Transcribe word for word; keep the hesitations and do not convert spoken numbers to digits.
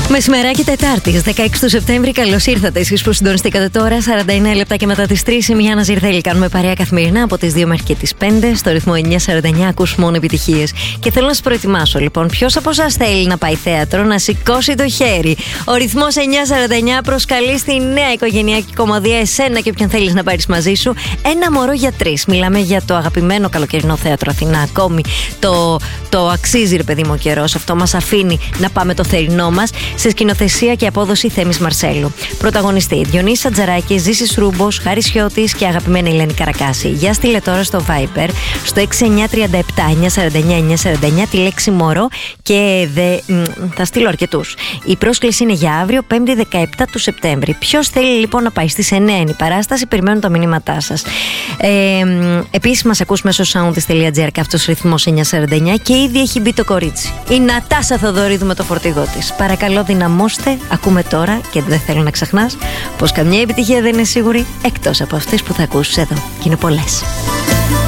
Μεσημεράκι Τετάρτης, δεκαέξι του Σεπτέμβρη. Καλώς ήρθατε εσείς που συντονιστήκατε τώρα. σαράντα εννέα λεπτά και μετά τις τρεις. Είμαι η Άννα Ζηρδέλη. Κάνουμε παρέα καθημερινά από τις δύο μέχρι και τις πέντε. Στο ρυθμό εννιά σαράντα εννιά ακούς μόνο επιτυχίες. Και θέλω να σας προετοιμάσω λοιπόν. Ποιος από εσάς θέλει να πάει θέατρο, να σηκώσει το χέρι. Ο ρυθμός εννιά σαράντα εννιά προσκαλεί στη νέα οικογενειακή κομμωδία εσένα και όποιον θέλεις να πάρεις μαζί σου. Ένα μωρό για τρεις. Μιλάμε για το αγαπημένο καλοκαιρινό θέατρο Αθηνά. Ακόμη το, το αξίζει, ρε παιδί μου, ο καιρός. Αυτό μας αφήνει να πάμε το θερινό μας. Σε σκηνοθεσία και απόδοση Θέμης Μαρσέλου. Πρωταγωνιστή Διονύσης Ατζαράκης, Ζήσης Ρούμπος, Χάρης Χιώτης και αγαπημένη Ελένη Καρακάση. Για στείλε τώρα στο Viber στο έξι εννιά τρία επτά εννιά σαράντα εννιά εννιά σαράντα εννιά τη λέξη μωρό και δε, μ, θα στείλω αρκετούς. Η πρόσκληση είναι για αύριο, πέμπτη δεκαεπτά του Σεπτέμβρη. Ποιος θέλει λοιπόν να πάει στις εννιά είναι η παράσταση, περιμένουν τα μηνύματά σας. Ε, Επίσης μας ακούς μέσω soundis τελεία gr και αυτός ρυθμός εννιά σαράντα εννιά και ήδη έχει μπει το κορίτσι. Η Νατάσα Θοδωρίδου με το φορτηγό της. Παρακαλώ, δυναμώστε, ακούμε τώρα και δεν θέλω να ξεχνάς πως καμιά επιτυχία δεν είναι σίγουρη εκτός από αυτές που θα ακούσεις εδώ. Και είναι πολλές.